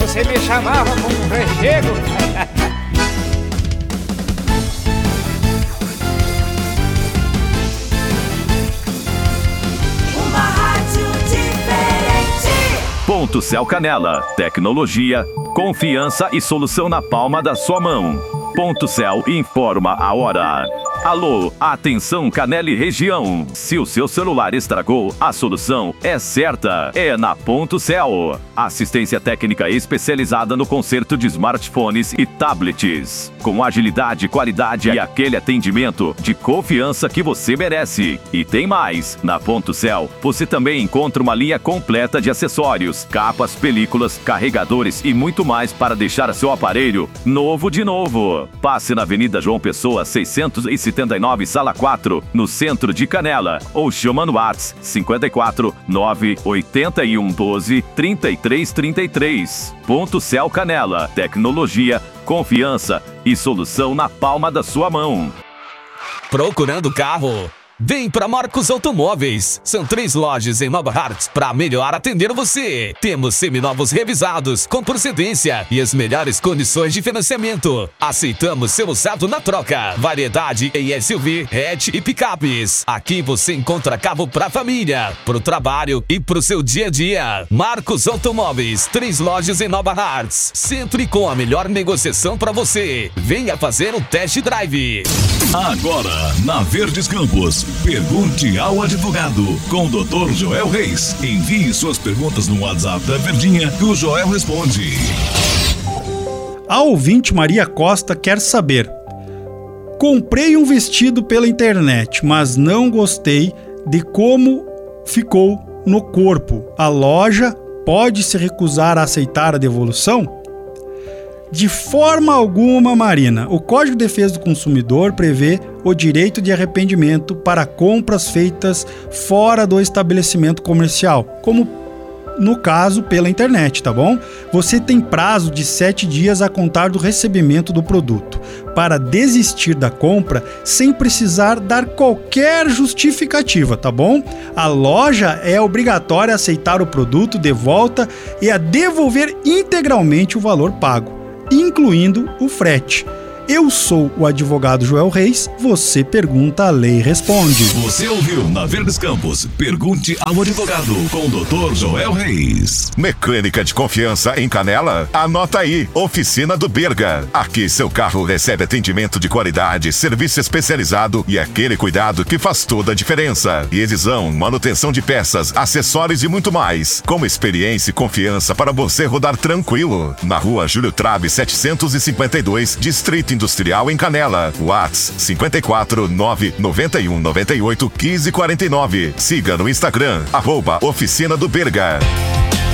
você me chamava como um rechego. Uma rádio diferente. Ponto Céu Canela. Tecnologia, confiança e solução na palma da sua mão. Ponto Céu informa a hora. Alô, atenção Canela e região. Se o seu celular estragou, a solução é certa. É na Ponto Céu. Assistência técnica especializada no conserto de smartphones e tablets. Com agilidade, qualidade e aquele atendimento de confiança que você merece. E tem mais. Na Ponto Céu, você também encontra uma linha completa de acessórios, capas, películas, carregadores e muito mais para deixar seu aparelho novo de novo. Passe na Avenida João Pessoa, 679, Sala 4, no centro de Canela. Ou chama no WhatsApp 54 981 12 33 33. Ponto Céu Canela. Tecnologia, confiança e solução na palma da sua mão. Procurando carro? Vem para Marcos Automóveis. São 3 lojas em Nova Hartz para melhor atender você. Temos seminovos revisados com procedência e as melhores condições de financiamento. Aceitamos seu usado na troca. Variedade em SUV, hatch e picapes. Aqui você encontra carro para família, para o trabalho e para o seu dia a dia. Marcos Automóveis, 3 lojas em Nova Hartz. Sempre com a melhor negociação para você. Venha fazer um test drive. Agora, na Verdes Campos, pergunte ao advogado com o Dr. Joel Reis. Envie suas perguntas no WhatsApp da Verdinha que o Joel responde. A ouvinte Maria Costa quer saber: comprei um vestido pela internet, mas não gostei de como ficou no corpo. A loja pode se recusar a aceitar a devolução? De forma alguma, Marina. O Código de Defesa do Consumidor prevê o direito de arrependimento para compras feitas fora do estabelecimento comercial, como no caso pela internet, tá bom? Você tem prazo de 7 dias a contar do recebimento do produto para desistir da compra sem precisar dar qualquer justificativa, tá bom? A loja é obrigatória a aceitar o produto de volta e a devolver integralmente o valor pago, incluindo o frete. Eu sou o advogado Joel Reis, você pergunta, a lei responde. Você ouviu na Verdes Campos, pergunte ao advogado com o Dr. Joel Reis. Mecânica de confiança em Canela? Anota aí, Oficina do Berga. Aqui seu carro recebe atendimento de qualidade, serviço especializado e aquele cuidado que faz toda a diferença. Revisão, manutenção de peças, acessórios e muito mais. Com experiência e confiança para você rodar tranquilo. Na rua Júlio Trave 752, Distrito Industrial em Canela. WhatsApp 54 991 98 15 49. Siga no Instagram, @Oficina do Berga.